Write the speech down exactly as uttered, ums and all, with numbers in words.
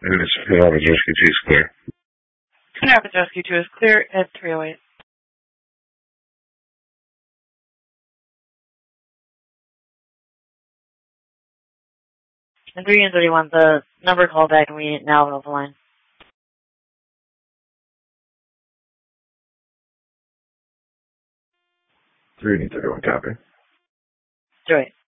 And it's Rapids Rescue two is clear. Rapids Rescue two is clear at three oh eight. And three and thirty-one, the number called back and we now have the line. three and thirty-one, copy. three oh eight.